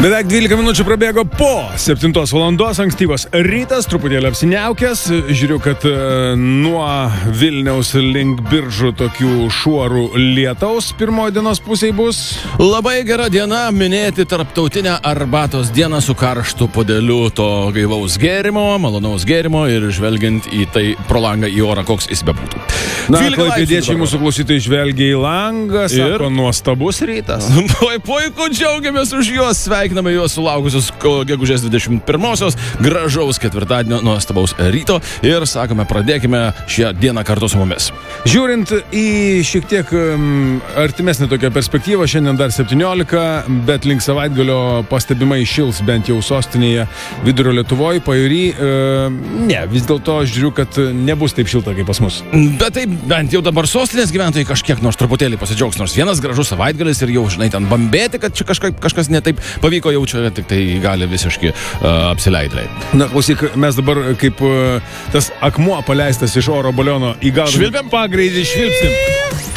Beveik 12 minučių prabėgo po 7 valandos, ankstyvas rytas, truputėlį apsiniaukęs. Žiūriu, kad nuo Vilniaus link Biržų tokių šuorų lietaus pirmoji dienos pusėje bus. Labai gera diena minėti tarptautinę arbatos dieną su karštu puodeliu to gaivaus gėrimo, malonaus gėrimo ir žvelgiant į tai pro langą į orą, koks jis bebūtų. Na, klaipėdiečiai mūsų klausytojai žvelgia į langą, sako, nuostabus rytas. Puiku, džiaugiamės už juos, sveikiname juos sulaukusius gegužės 21-osios, gražaus ketvirtadienio nuostabaus ryto ir sakome, pradėkime šią dieną kartu su mumis. Žiūrint į šiek tiek artimesnį tokią perspektyvą, šiandien dar 17, bet link savaitgalio pastebimai šils bent jau sostinėje Vidurio Lietuvoje, pajūry. Ne, vis dėlto žiūriu, kad nebus taip šilta kaip pas mus. Bet taip, bent jau dabar sostinės gyventojai kažkiek nors truputėlį pasidžiaugs, nors vienas gražus savaitgalis ir jau, žinai, ten bambėti, kad čia kažkas netaip pavyko, jau čia tik tai gali visiškai apsileidrai. Na, klausyk, mes dabar kaip tas akmuo paleistas iš oro baliono į galvą. Švilpiam? Pagreitį švilpsim.